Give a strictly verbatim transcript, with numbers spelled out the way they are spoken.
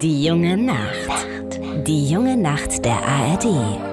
Die junge Nacht. Die junge Nacht der A R D.